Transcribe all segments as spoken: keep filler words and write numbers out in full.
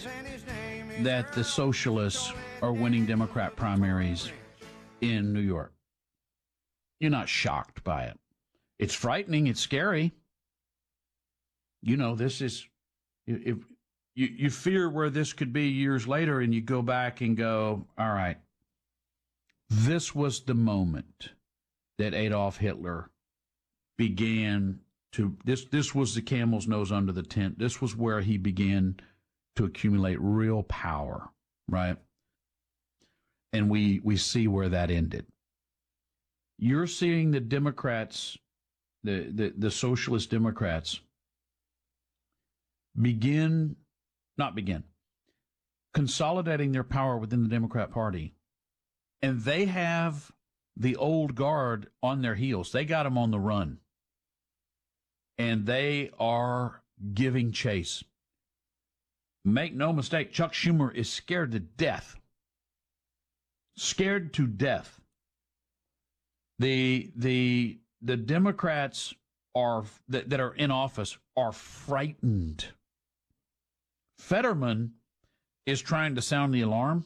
that the socialists are winning Democrat primaries in New York. You're not shocked by it. It's frightening. It's scary. You know, this is, if you, you fear where this could be years later, and you go back and go, all right, this was the moment that Adolf Hitler began to, this, this was the camel's nose under the tent. This was where he began to accumulate real power, right? And we, we see where that ended. You're seeing the Democrats, the, the, the socialist Democrats, begin, not begin, consolidating their power within the Democrat Party. And they have the old guard on their heels. They got them on the run. And they are giving chase. Make no mistake, Chuck Schumer is scared to death. Scared to death. The the the Democrats are that, that are in office are frightened. Fetterman is trying to sound the alarm,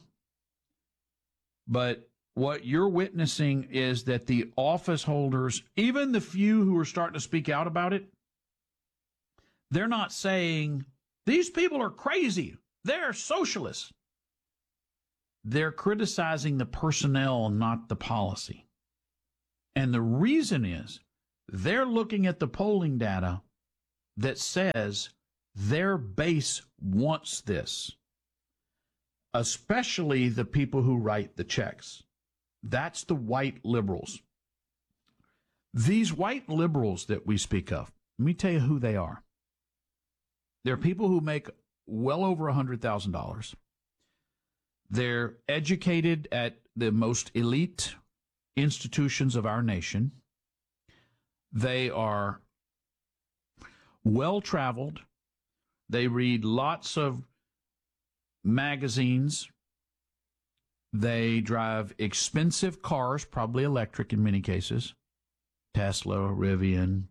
but what you're witnessing is that the office holders, even the few who are starting to speak out about it, they're not saying, these people are crazy, they're socialists. They're criticizing the personnel, not the policy. And the reason is they're looking at the polling data that says their base wants this, especially the people who write the checks. That's the white liberals. These white liberals that we speak of, let me tell you who they are. They're people who make well over one hundred thousand dollars. They're educated at the most elite institutions of our nation. They are well-traveled. They read lots of magazines. They drive expensive cars, probably electric in many cases. Tesla, Rivian.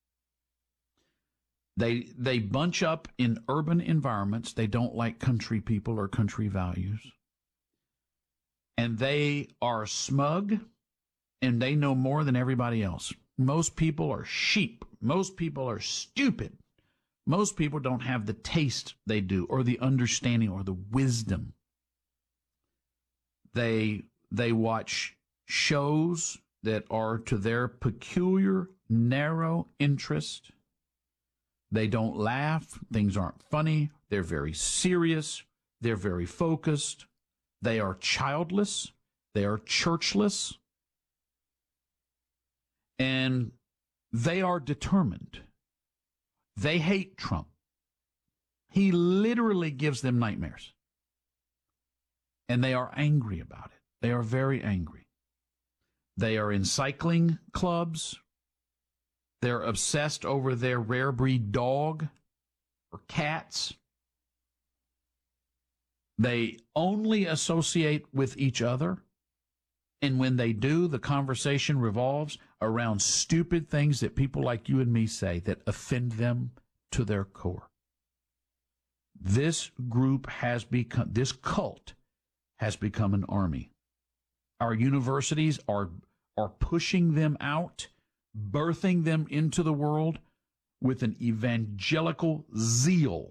They they bunch up in urban environments. They don't like country people or country values. And they are smug, and they know more than everybody else. Most people are sheep. Most people are stupid. Most people don't have the taste they do, or the understanding, or the wisdom. They they watch shows that are to their peculiar, narrow interest. They don't laugh. Things aren't funny. They're very serious. They're very focused. They are childless. They are churchless. And they are determined. They hate Trump. He literally gives them nightmares. And they are angry about it. They are very angry. They are in cycling clubs. They're obsessed over their rare breed dog or cats. They only associate with each other. And when they do, the conversation revolves around stupid things that people like you and me say that offend them to their core. This group has become, this cult has become an army. Our universities are, are pushing them out, birthing them into the world with an evangelical zeal.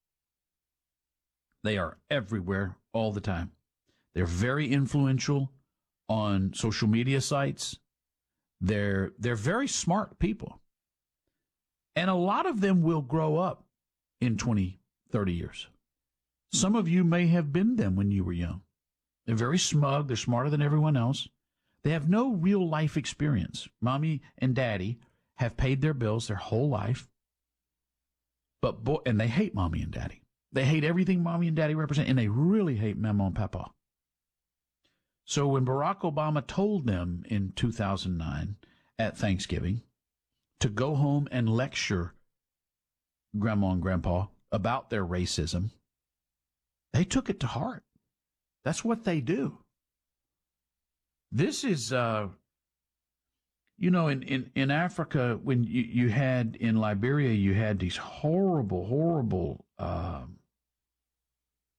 They are everywhere all the time. They're very influential on social media sites. They're they're very smart people. And a lot of them will grow up in twenty, thirty years. Some of you may have been them when you were young. They're very smug. They're smarter than everyone else. They have no real life experience. Mommy and daddy have paid their bills their whole life. But boy, and they hate mommy and daddy. They hate everything mommy and daddy represent, and they really hate mama and papa. So when Barack Obama told them in two thousand nine at Thanksgiving to go home and lecture grandma and grandpa about their racism, they took it to heart. That's what they do. This is, uh, you know, in, in, in Africa, when you, you had, in Liberia, you had these horrible, horrible, um,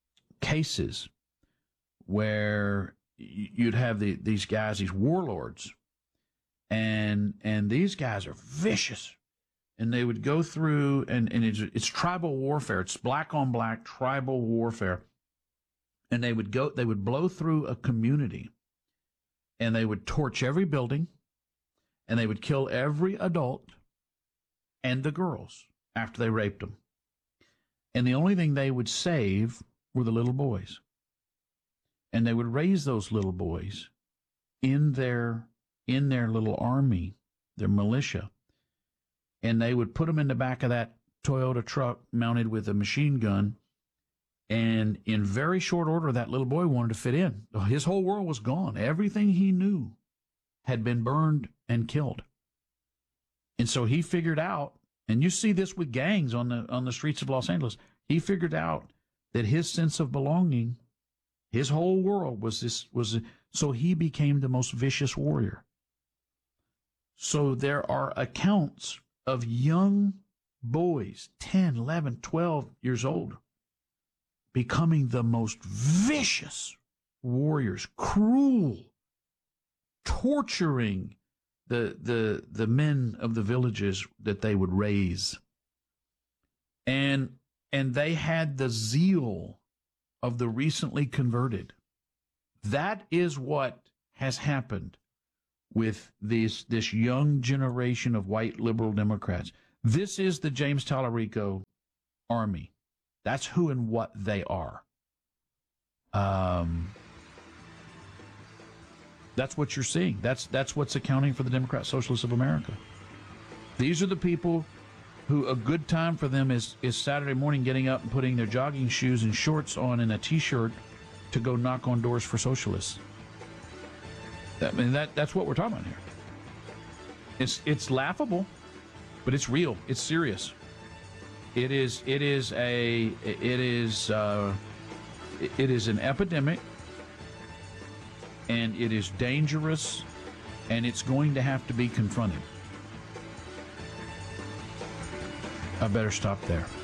cases where you'd have the, these guys, these warlords, and and these guys are vicious, and they would go through, and, and it's, it's tribal warfare. It's black on black tribal warfare, and they would go, they would blow through a community, and they would torch every building, and they would kill every adult and the girls after they raped them. And the only thing they would save were the little boys. And they would raise those little boys in their in their little army, their militia. And they would put them in the back of that Toyota truck mounted with a machine gun. And in very short order, that little boy wanted to fit in. His whole world was gone. Everything he knew had been burned and killed. And so he figured out, and you see this with gangs on the on the streets of Los Angeles, he figured out that his sense of belonging, his whole world was this, was so he became the most vicious warrior. So there are accounts of young boys, ten, eleven, twelve years old, becoming the most vicious warriors, cruel, torturing the the the men of the villages that they would raise. And and they had the zeal of the recently converted. That is what has happened with this this young generation of white liberal Democrats. This is the James Tallarico army. That's who and what they are. Um, that's what you're seeing. That's that's what's accounting for the Democrat Socialists of America. These are the people who a good time for them is, is Saturday morning getting up and putting their jogging shoes and shorts on and a T-shirt to go knock on doors for socialists. I mean, that that's what we're talking about here. It's it's laughable, but it's real. It's serious. It is it is a it is uh, it is an epidemic, and it is dangerous, and it's going to have to be confronted. I better stop there.